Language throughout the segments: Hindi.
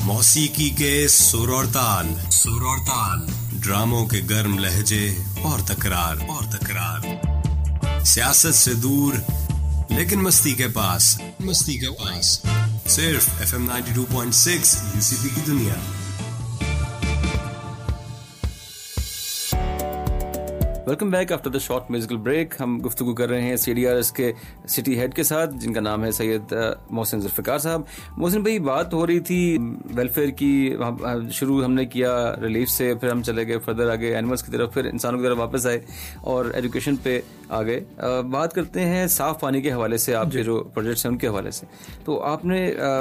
मौसीकी के सुर और ताल, ड्रामों के गर्म लहजे और तकरार, सियासत से दूर लेकिन मस्ती के पास, सिर्फ FM 92.6 UCP की दुनिया। Welcome back after the short musical break. हम गुफ्तगू कर रहे हैं CDRS के सिटी हेड के साथ, जिनका नाम है सैयद मोहसिन जुल्फ़िकार साहब। मोहसिन भाई, बात हो रही थी वेलफेयर की, शुरू हमने किया रिलीफ से, फिर हम चले गए फर्दर आगे एनिमल्स की तरफ, फिर इंसानों की तरफ वापस आए और एजुकेशन पे आ गए। बात करते हैं साफ पानी के हवाले से, आपके जो प्रोजेक्ट्स हैं उनके हवाले से। तो आपने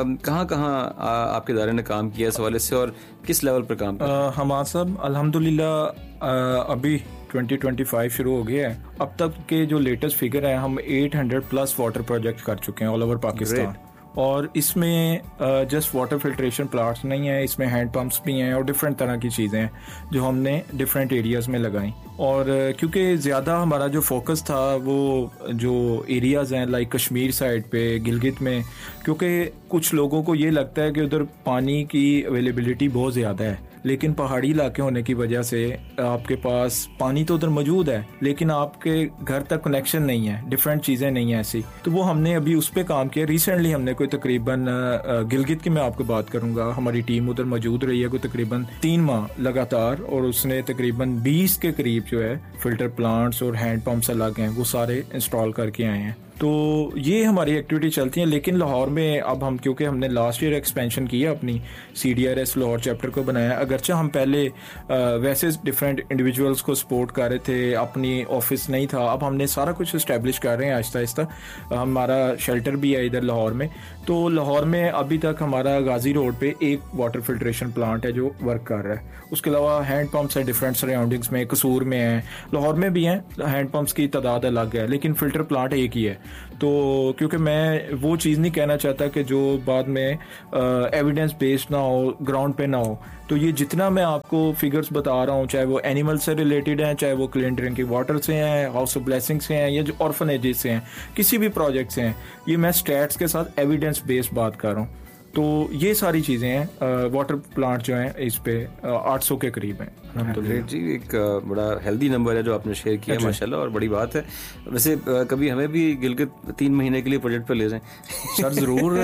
कहाँ आपके इदारे ने काम किया इस हवाले से और किस लेवल पर काम किया? हमारा सब अल्हम्दुलिल्लाह अभी 2025 शुरू हो गया है। अब तक के जो लेटेस्ट फिगर है, हम 800 प्लस वाटर प्रोजेक्ट कर चुके हैं ऑल ओवर पाकिस्तान। और इसमें जस्ट वाटर फिल्ट्रेशन प्लांट्स नहीं है, इसमें हैंड पंप्स भी हैं और डिफरेंट तरह की चीज़ें हैं जो हमने डिफरेंट एरियाज़ में लगाई। और क्योंकि ज़्यादा हमारा जो फोकस था वो जो एरियाज़ हैं लाइक कश्मीर साइड पे, गिलगित में, क्योंकि कुछ लोगों को ये लगता है कि उधर पानी की अवेलेबिलिटी बहुत ज़्यादा है, लेकिन पहाड़ी इलाके होने की वजह से आपके पास पानी तो उधर मौजूद है लेकिन आपके घर तक कनेक्शन नहीं है, डिफरेंट चीज़ें नहीं हैं ऐसी। तो वो हमने अभी उस पर काम किया। रिसेंटली हमने कोई तकरीबन गिलगित की मैं आपको बात करूंगा, हमारी टीम उधर मौजूद रही है कोई तकरीबन 3 माह लगातार, और उसने तकरीबन 20 के करीब जो है फिल्टर प्लांट्स और हैंड पंप्स अलग हैं वो सारे इंस्टॉल करके आए हैं। तो ये हमारी एक्टिविटी चलती है। लेकिन लाहौर में अब हम, क्योंकि हमने लास्ट ईयर एक्सपेंशन किया, अपनी CDRS लाहौर चैप्टर को बनाया, अगरचे हम पहले वैसे डिफरेंट इंडिविजुअल्स को सपोर्ट कर रहे थे, अपनी ऑफिस नहीं था, अब हमने सारा कुछ इस्टेब्लिश कर रहे हैं आहिस्ता आहिस्ता। हमारा शेल्टर भी है इधर लाहौर में। तो लाहौर में अभी तक हमारा गाजी रोड पे एक वाटर फिल्ट्रेशन प्लांट है जो वर्क कर रहा है। उसके अलावा हैंड पम्प्स है डिफरेंट सराउंडिंग्स में, कसूर में है, लाहौर में भी हैं। हैंड पम्प्स की तादाद अलग है लेकिन फिल्टर प्लांट एक ही है। तो क्योंकि मैं वो चीज़ नहीं कहना चाहता कि जो बाद में एविडेंस बेस्ड ना हो, ग्राउंड पे ना हो, तो ये जितना मैं आपको फिगर्स बता रहा हूँ, चाहे वो एनिमल से रिलेटेड हैं, चाहे वो क्लीन ड्रिंकिंग वाटर से हैं, हाउस ऑफ ब्लेसिंग से हैं, या जो ऑर्फनेजेस से हैं, किसी भी प्रोजेक्ट से हैं, ये मैं स्टैट्स के साथ एविडेंस बेस्ड बात कर रहा हूँ। तो ये सारी चीज़ें हैं। वाटर प्लांट जो हैं इस पे 800 के करीब हैं। जी, एक बड़ा हेल्दी नंबर है जो आपने शेयर किया माशाल्लाह, और बड़ी बात है। वैसे कभी हमें भी गिलगित 3 महीने के लिए प्रोजेक्ट पे ले जाएं सर,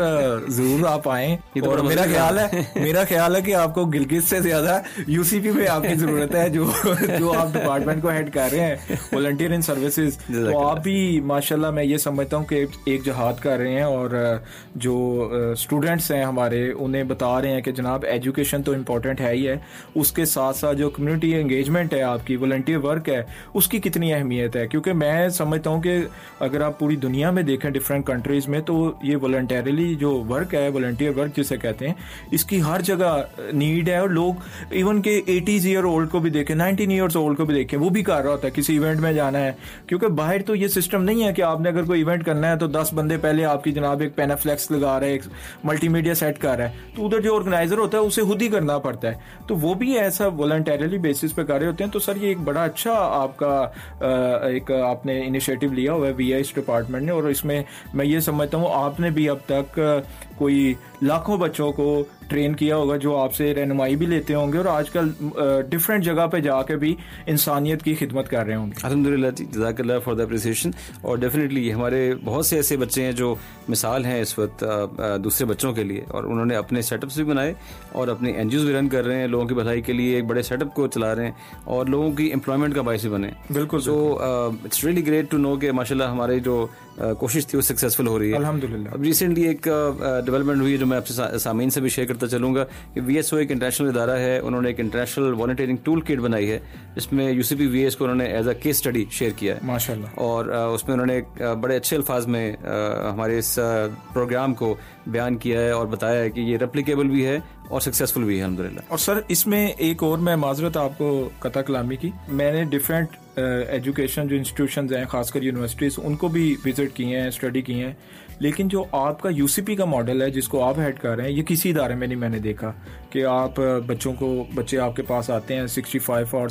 जरूर आप आएं। और मेरा ख्याल है कि आपको गिलगित से ज्यादा UCP में आपकी जरूरत है, जो आप डिपार्टमेंट को हेड कर रहे हैं, वॉलंटियर इन सर्विसेज। तो आप भी माशाल्लाह, मैं ये समझता हूँ कि एक जहाद कर रहे हैं, और जो स्टूडेंट्स हैं हमारे उन्हें बता रहे हैं कि जनाब एजुकेशन तो इम्पोर्टेंट है ही है, उसके साथ साथ जो कम्युनिटी एंगेजमेंट है, आपकी वॉलंटियर वर्क है, उसकी कितनी अहमियत है। क्योंकि मैं समझता हूँ कि अगर आप पूरी दुनिया में देखें डिफरेंट कंट्रीज में, तो ये वॉलंटरली जो वर्क है, वॉलंटियर वर्क जिसे कहते हैं, इसकी हर जगह नीड है। और लोग इवन के 80 ईयर ओल्ड को भी देखें, 19 ईयर्स ओल्ड को भी देखें, वो भी कर रहा होता है किसी इवेंट में जाना है। क्योंकि बाहर तो ये सिस्टम नहीं है कि आपने अगर कोई इवेंट करना है तो 10 बंदे पहले आपकी जनाब एक पेनाफ्लेक्स लगा रहे हैं, मल्टीमीडिया सेट कर रहा है, तो उधर जो ऑर्गेनाइजर होता है उसे खुद ही करना पड़ता है। तो वो भी ऐसा वॉलंटरली बेसिस पे कर रहे होते हैं। तो सर, ये एक बड़ा अच्छा आपका एक आपने इनिशिएटिव लिया हुआ है VIS डिपार्टमेंट ने, और इसमें मैं ये समझता हूँ आपने भी अब तक कोई लाखों बच्चों को ट्रेन किया होगा जो आपसे रहनुमाई भी लेते होंगे, और आजकल डिफरेंट जगह पे जाके भी इंसानियत की खिदमत कर रहे होंगे। अल्हम्दुलिल्लाह जी, जज़ाकल्लाह फॉर द अप्रिसिएशन। और डेफिनेटली हमारे बहुत से ऐसे बच्चे हैं जो मिसाल हैं इस वक्त दूसरे बच्चों के लिए, और उन्होंने अपने सेटअप्स भी बनाए और अपने NGOs भी रन कर रहे हैं, लोगों की भलाई के लिए एक बड़े सेटअप को चला रहे हैं और लोगों की एम्प्लॉयमेंट का बायस भी बने। बिल्कुल। So it's really great to know कि माशाल्लाह हमारी जो कोशिश थी वो सक्सेसफुल हो रही है अल्हम्दुलिल्लाह। अब रिसेंटली एक डेवलपमेंट हुई है जो मैं आपसे सामीन से भी शेयर करता चलूँगा कि VSO एक इंटरनेशनल इदारा है, उन्होंने एक इंटरनेशनल वॉलंटियरिंग टूल किट बनाई है जिसमें UCP VS को उन्होंने as a case study share किया है माशाल्लाह। और उसमें उन्होंने बड़े अच्छे अल्फाज में हमारे इस प्रोग्राम को बयान किया है और बताया है कि ये रेप्लिकेबल भी है और सक्सेसफुल भी है अल्हम्दुलिल्लाह। और सर, इसमें एक और मैं माजरत आपको कता कलामी की, मैंने डिफरेंट एजुकेशन जो इंस्टीट्यूशंस हैं, खासकर यूनिवर्सिटीज़, उनको भी विजिट किए हैं, स्टडी किए हैं। लेकिन जो आपका UCP का मॉडल है जिसको आप हेड कर रहे हैं, ये किसी इदारे में नहीं मैंने देखा कि आप बच्चे आपके पास आते हैं, 65 आवर्स आप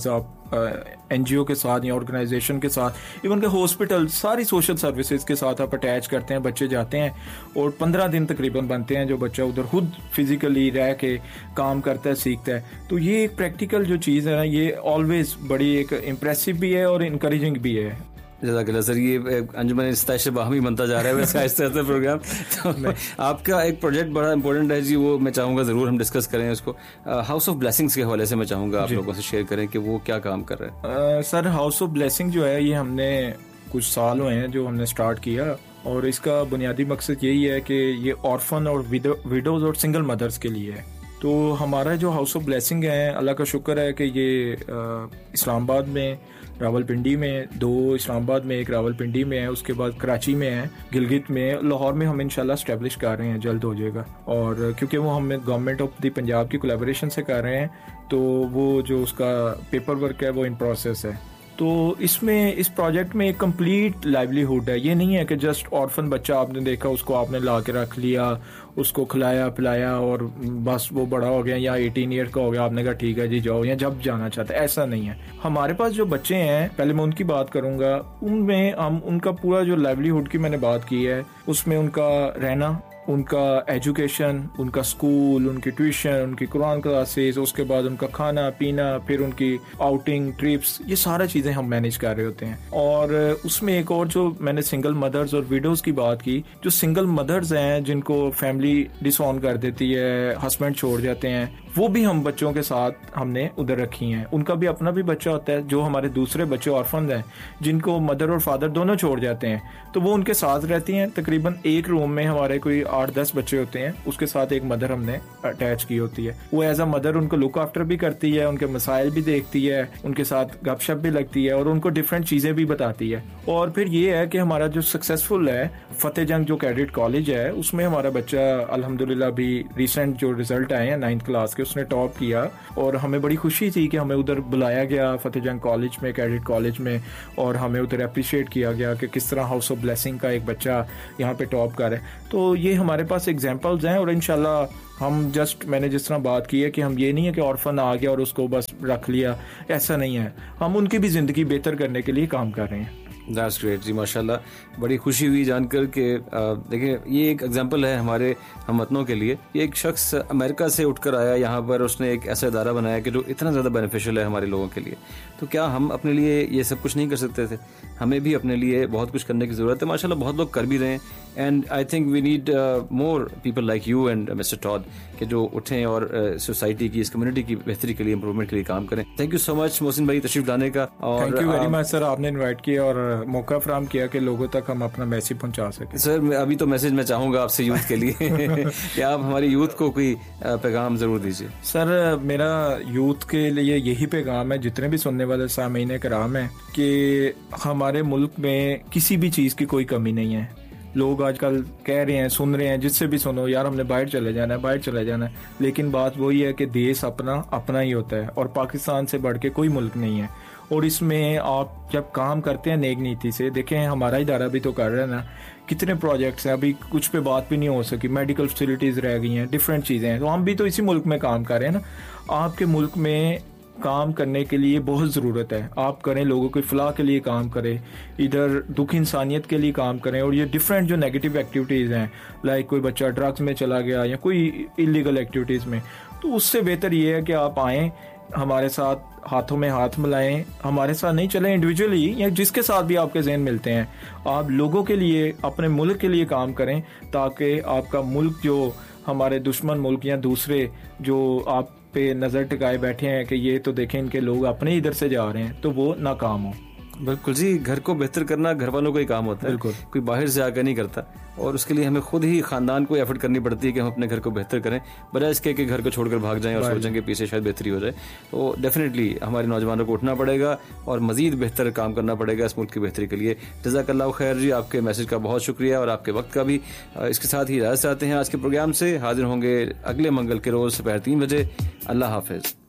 NGO के साथ या ऑर्गेनाइजेशन के साथ, इवन के हॉस्पिटल, सारी सोशल सर्विसेज के साथ आप अटैच करते हैं, बच्चे जाते हैं और 15 दिन तकरीबन बनते हैं जो बच्चा उधर खुद फिजिकली रह के काम करता है, सीखता है। तो ये एक प्रैक्टिकल जो चीज़ है ना, ये ऑलवेज बड़ी एक इम्प्रेसिव भी है और इनकरेजिंग भी है। जज़ाकल्लाह सर, ये अंजुमन इस्ताइश बाहमी बनता जा रहा है वैसे आहिस्ते आहिस्ते प्रोग्राम। तो आपका एक प्रोजेक्ट बड़ा इंपॉर्टेंट है जी, वो मैं चाहूँगा ज़रूर हम डिस्कस करें उसको। हाउस ऑफ ब्लेसिंग्स के हवाले से मैं चाहूँगा आप लोगों से शेयर करें कि वो क्या काम कर रहे हैं। सर, हाउस ऑफ ब्लेसिंग जो है ये हमने कुछ साल हुए हैं जो हमने स्टार्ट किया, और इसका बुनियादी मकसद यही है कि ये ऑर्फन और विडोज और सिंगल मदर्स के लिए है। तो हमारा जो हाउस ऑफ ब्लेसिंग है, अल्लाह का शुक्र है कि ये इस्लामाबाद में, रावलपिंडी में, 2 इस्लामाबाद में, 1 रावलपिंडी में है, उसके बाद कराची में है, गिलगित में, लाहौर में हम इंशाल्लाह स्टैब्लिश कर रहे हैं, जल्द हो जाएगा। और क्योंकि वो हम गवर्नमेंट ऑफ द पंजाब की कोलैबोरेशन से कर रहे हैं, तो वो जो उसका पेपर वर्क है वो इन प्रोसेस है। तो इसमें, इस प्रोजेक्ट में एक कंप्लीट लाइवलीहुड है। ये नहीं है कि जस्ट ऑर्फन बच्चा आपने देखा, उसको आपने ला के रख लिया, उसको खिलाया पिलाया और बस वो बड़ा हो गया या 18 ईयर का हो गया, आपने कहा ठीक है जी जाओ, या जब जाना चाहता है, ऐसा नहीं है। हमारे पास जो बच्चे हैं, पहले मैं उनकी बात करूंगा, उनमें हम उनका पूरा जो लाइवलीहुड की मैंने बात की है, उसमें उनका रहना, उनका एजुकेशन, उनका स्कूल, उनकी ट्यूशन, उनकी कुरान क्लासेस, उसके बाद उनका खाना पीना, फिर उनकी आउटिंग, ट्रिप्स, ये सारा चीज़ें हम मैनेज कर रहे होते हैं। और उसमें एक और जो मैंने सिंगल मदर्स और विडोज़ की बात की, जो सिंगल मदर्स हैं जिनको फैमिली डिसऑन कर देती है, हस्बैंड छोड़ जाते हैं, वो भी हम बच्चों के साथ हमने उधर रखी हैं। उनका भी अपना भी बच्चा होता है, जो हमारे दूसरे बच्चे ऑर्फन हैं जिनको मदर और फादर दोनों छोड़ जाते हैं, तो वो उनके साथ रहती हैं। तकरीबन एक रूम में हमारे कोई 8-10 बच्चे होते हैं, उसके साथ एक मदर हमने अटैच की होती है। वो एज अ मदर उनको लुक आफ्टर भी करती है, उनके मसाइल भी देखती है, उनके साथ गपशप भी लगती है और उनको डिफरेंट चीज़ें भी बताती है। और फिर ये है कि हमारा जो सक्सेसफुल है फतेह जंग जो कैडेट कॉलेज है, उसमें हमारा बच्चा अल्हम्दुलिल्लाह भी रिसेंट जो रिजल्ट आए हैं 9th क्लास के, उसने टॉप किया और हमें बड़ी खुशी थी कि हमें उधर बुलाया गया फतेह जंग कॉलेज में, कैडेट कॉलेज में, और हमें उधर अप्रिशिएट किया गया कि किस तरह हाउस ऑफ ब्लेसिंग का एक बच्चा यहाँ पे टॉप कर है। तो ये हमारे पास एग्जांपल्स हैं और इंशाल्लाह हम जस्ट, मैंने जिस तरह बात की है कि हम ये नहीं है कि ऑर्फन आ गया और उसको बस रख लिया, ऐसा नहीं है। हम उनकी भी ज़िंदगी बेहतर करने के लिए काम कर रहे हैं। दैट्स ग्रेट जी, माशाल्लाह, बड़ी खुशी हुई जानकर के। देखिए, ये एक एग्जांपल है हमारे हमवतनों के लिए। ये एक शख्स अमेरिका से उठकर आया यहाँ पर, उसने एक ऐसा इदारा बनाया कि जो इतना ज़्यादा बेनिफिशियल है हमारे लोगों के लिए। तो क्या हम अपने लिए ये सब कुछ नहीं कर सकते थे? हमें भी अपने लिए बहुत कुछ करने की ज़रूरत है। माशाल्लाह बहुत लोग कर भी रहे हैं, and I think we need more people like you and mister Tod कि जो उठें और सोसाइटी की, इस कम्युनिटी की बेहतरी के लिए, इंप्रूवमेंट के लिए काम करें। Thank you so much Mohsin भाई तशरीफ लाने का, और thank you very much sir, आपने इन्वाइट किया और मौका फराहम किया कि लोगों तक हम अपना मैसेज पहुंचा सकें। सर, अभी तो मैसेज मैं चाहूँगा आपसे यूथ के लिए कि आप हमारी यूथ को कोई पैगाम ज़रूर दीजिए। सर, मेरा यूथ के लिए यही पैगाम है, जितने भी सुनने वाले सामीन कराम है, कि हमारे मुल्क में किसी भी चीज़ की कोई कमी नहीं है। लोग आजकल कह रहे हैं, सुन रहे हैं, जिससे भी सुनो, यार हमने बाहर चले जाना है, बाहर चले जाना है, लेकिन बात वही है कि देश अपना अपना ही होता है और पाकिस्तान से बढ़ के कोई मुल्क नहीं है। और इसमें आप जब काम करते हैं नेक नीति से, देखें हमारा इदारा भी तो कर रहा है ना, कितने प्रोजेक्ट्स हैं, अभी कुछ पे बात भी नहीं हो सकी, मेडिकल फैसिलिटीज़ रह गई हैं, डिफरेंट चीज़ें हैं, तो हम भी तो इसी मुल्क में काम कर रहे हैं ना। आपके मुल्क में काम करने के लिए बहुत ज़रूरत है, आप करें, लोगों की फलाह के लिए काम करें, इधर दुख इंसानियत के लिए काम करें। और ये डिफरेंट जो नेगेटिव एक्टिविटीज़ हैं, लाइक कोई बच्चा ड्रग्स में चला गया या कोई इलीगल एक्टिविटीज़ में, तो उससे बेहतर ये है कि आप आएँ, हमारे साथ हाथों में हाथ मिलाएं, हमारे साथ नहीं चलें इंडिविजुअली या जिसके साथ भी आपके ज़हन मिलते हैं, आप लोगों के लिए, अपने मुल्क के लिए काम करें, ताकि आपका मुल्क, जो हमारे दुश्मन मुल्क या दूसरे जो आप पे नज़र टिकाए बैठे हैं कि ये तो देखें इनके लोग अपने इधर से जा रहे हैं, तो वो नाकाम हो। बिल्कुल जी, घर को बेहतर करना घर वालों का ही काम होता है, बिल्कुल कोई बाहर से आकर नहीं करता, और उसके लिए हमें खुद ही खानदान को एफर्ट करनी पड़ती है कि हम अपने घर को बेहतर करें, बजाय इसके कि घर को छोड़कर भाग जाएं और सोचें कि पीछे शायद बेहतरी हो जाए। तो डेफिनेटली हमारे नौजवानों को उठना पड़ेगा और मजीद बेहतर काम करना पड़ेगा इस मुल्क की बेहतरी के लिए। जज़ाकल्लाह खैर जी, आपके मैसेज का बहुत शुक्रिया और आपके वक्त का भी। इसके साथ ही इजाज़त चाहते हैं आज के प्रोग्राम से। हाजिर होंगे अगले मंगल के रोज़ दोपहर 3 बजे। अल्लाह हाफिज़।